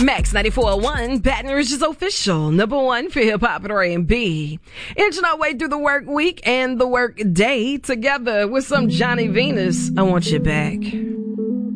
Max 94.1, Baton Rouge's official number one for hip hop and R&B. Inching our way through the work week and the work day together with some Johnny Venus. I want you back.